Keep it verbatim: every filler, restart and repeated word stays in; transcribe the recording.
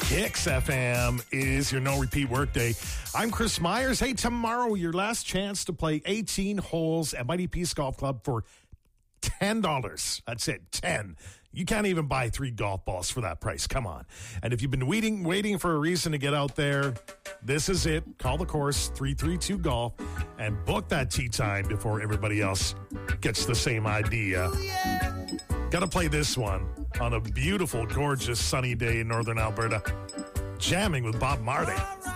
Kicks F M is your no-repeat workday. I'm Chris Myers. Hey, tomorrow, your last chance to play eighteen holes at Mighty Peace Golf Club for ten dollars. That's it, ten. You can't even buy three golf balls for that price. Come on. And if you've been waiting waiting for a reason to get out there, this is it. Call the course, three three two golf, and book that tee time before everybody else gets the same idea. Got to play this one on a beautiful, gorgeous, sunny day in northern Alberta. Jamming with Bob Marley.